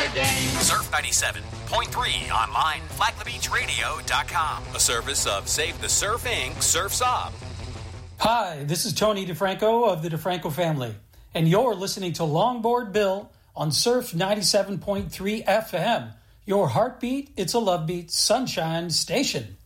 Dane. Surf 97.3 online, flagthebeachradio.com. A service of Save the Surf Inc. Surf's Up. Hi, this is Tony DeFranco of the DeFranco family, and you're listening to Longboard Bill on Surf 97.3 FM. Your heartbeat, it's a love beat, sunshine station.